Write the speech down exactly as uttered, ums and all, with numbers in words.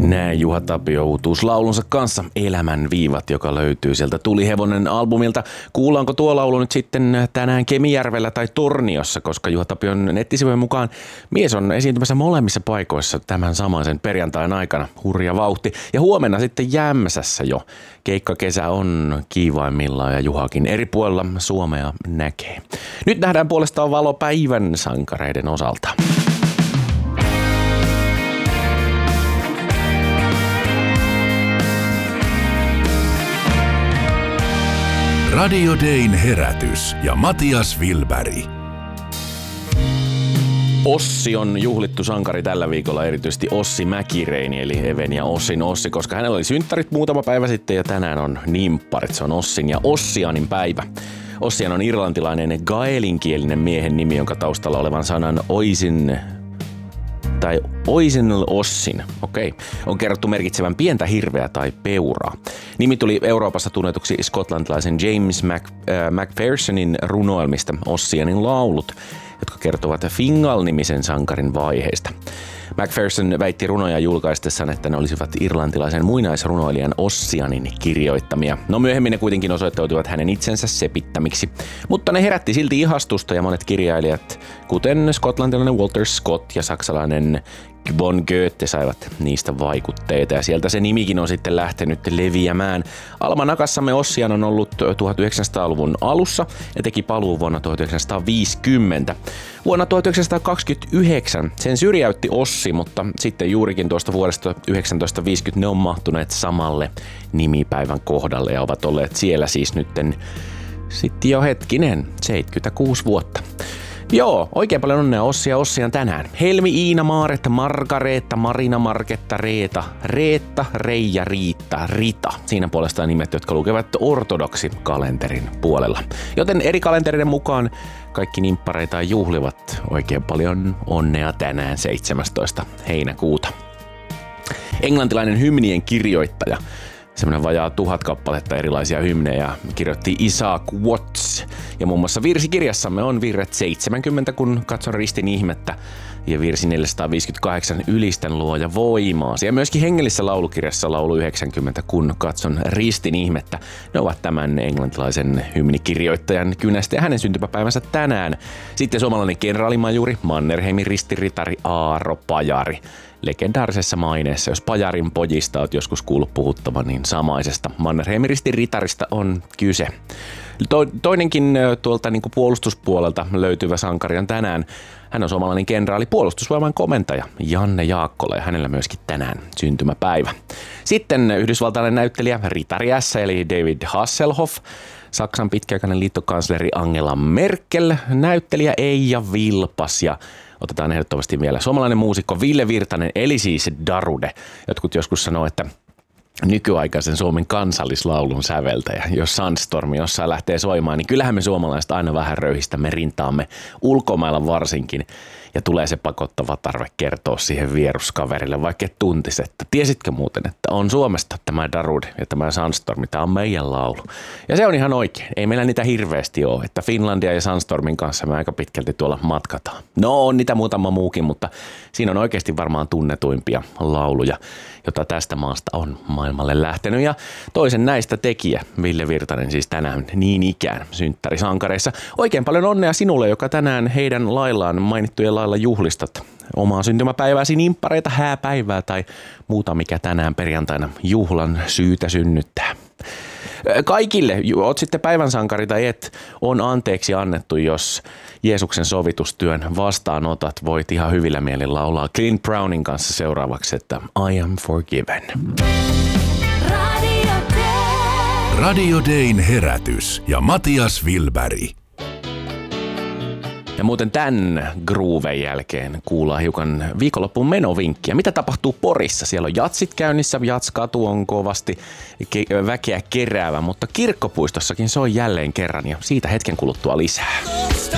Näin Juha Tapio uutuuslaulunsa kanssa Elämän viivat, joka löytyy sieltä Tulihevonen albumilta. Kuullaanko tuo laulu nyt sitten tänään Kemijärvellä tai Torniossa, koska Juha Tapion nettisivujen mukaan mies on esiintymässä molemmissa paikoissa tämän samaisen perjantain aikana. Hurja vauhti. Ja huomenna sitten Jämsässä jo. Keikkakesä on kiivaimmillaan ja Juhakin eri puolilla Suomea näkee. Nyt nähdään puolestaan valo päivän sankareiden osalta. Radio Dayn herätys ja Matias Wilberg. Ossi on juhlittu sankari tällä viikolla, erityisesti Ossi Mäkireini, eli Even ja Ossin Ossi, koska hänellä oli synttärit muutama päivä sitten ja tänään on nimpparit. Se on Ossin ja Ossianin päivä. Ossian on irlantilainen gaelinkielinen miehen nimi, jonka taustalla olevan sanan oisin tai Oisinal Ossin, okei, on kerrottu merkitsevän pientä hirveä tai peuraa. Nimi tuli Euroopassa tunnetuksi skotlantilaisen James Mac, äh, Macphersonin runoilmista Ossianin laulut, jotka kertovat Fingal-nimisen sankarin vaiheista. Macpherson väitti runoja julkaistessaan, että ne olisivat irlantilaisen muinaisrunoilijan Ossianin kirjoittamia. No myöhemmin ne kuitenkin osoittautuivat hänen itsensä sepittämiksi. Mutta ne herätti silti ihastusta ja monet kirjailijat, kuten skotlantilainen Walter Scott ja saksalainen von Goethe, saivat niistä vaikutteita ja sieltä se nimikin on sitten lähtenyt leviämään. Almanakassamme Ossian on ollut tuhatyhdeksänsataaluvun alussa ja teki paluu vuonna tuhatyhdeksänsataaviisikymmentä. Vuonna tuhatyhdeksänsataakaksikymmentäyhdeksän sen syrjäytti Ossi, mutta sitten juurikin tuosta vuodesta yhdeksäntoistaviisikymmentä ne on mahtuneet samalle nimipäivän kohdalle ja ovat olleet siellä siis nytten sitten jo hetkinen, seitsemänkymmentäkuusi vuotta. Joo, oikein paljon onnea Ossi ja Ossian tänään. Helmi, Iina, Maaretta, Margareetta, Marina, Marketta, Reeta, Reetta, Reija, Riitta, Rita. Siinä puolestaan nimet, jotka lukevat ortodoksi kalenterin puolella. Joten eri kalenterien mukaan kaikki nimppareita juhlivat oikein paljon onnea tänään seitsemästoista heinäkuuta. Englantilainen hymnien kirjoittaja, semmoinen vajaa tuhat kappaletta erilaisia hymnejä, kirjoitti Isaac Watts. Ja muun muassa virsikirjassamme on virret seitsemänkymmentä, kun katson ristin ihmettä, ja virsi neljäsataaviisikymmentäkahdeksan ylistän luoja voimaasi. Ja myöskin hengellisessä laulukirjassa laulu yhdeksänkymmentä, kun katson ristin ihmettä. Ne ovat tämän englantilaisen hymnikirjoittajan kynästä ja hänen syntymäpäivänsä tänään. Sitten suomalainen kenraalimajuri, Mannerheimin ristiritari Aaro Pajari. Legendaarisessa maineessa, jos Pajarin pojista oot joskus kuullut puhuttavan, niin samaisesta Mannerheimin ristin ritarista on kyse. To- toinenkin tuolta niin kuin puolustuspuolelta löytyvä sankari on tänään. Hän on suomalainen kenraali, puolustusvoiman komentaja Janne Jaakkola ja hänellä myöskin tänään syntymäpäivä. Sitten yhdysvaltalainen näyttelijä Ritari S eli David Hasselhoff, Saksan pitkäaikainen liittokansleri Angela Merkel, näyttelijä Eija Vilpas ja otetaan ehdottomasti vielä suomalainen muusikko Ville Virtanen, eli siis Darude. Jotkut joskus sanoo, että nykyaikaisen Suomen kansallislaulun säveltäjä, jos Sandstormi jossain lähtee soimaan, niin kyllähän me suomalaiset aina vähän röyhistämme rintaamme ulkomailla varsinkin. Ja tulee se pakottava tarve kertoa siihen vieruskaverille, vaikka et tuntisi, että tiesitkö muuten, että on Suomesta tämä Darude ja tämä Sandstormi, tämä on meidän laulu. Ja se on ihan oikein, ei meillä niitä hirveästi ole, että Finlandia ja Sandstormin kanssa me aika pitkälti tuolla matkataan. No on niitä muutama muukin, mutta siinä on oikeasti varmaan tunnetuimpia lauluja, jota tästä maasta on maailmalle lähtenyt. Ja toisen näistä tekijä, Ville Virtanen, siis tänään niin ikään synttärisankareissa. Oikein paljon onnea sinulle, joka tänään heidän laillaan mainittujen lailla juhlistat omaa syntymäpäivääsi, nimppareita, hääpäivää tai muuta, mikä tänään perjantaina juhlan syytä synnyttää. Kaikille, oot sitten päivän sankari tai et, on anteeksi annettu, jos Jeesuksen sovitustyön vastaanotat. Voit ihan hyvillä mielin laulaa Clint Brownin kanssa seuraavaksi, että I am forgiven. Radio Day. Radio Dayn herätys ja Matias Wilberg. Ja muuten tämän grooven jälkeen kuullaan hiukan viikonloppuun menovinkkiä. Mitä tapahtuu Porissa? Siellä on jatsit käynnissä, jatskatu on kovasti ke- väkeä keräävä, mutta Kirkkopuistossakin soi jälleen kerran ja siitä hetken kuluttua lisää.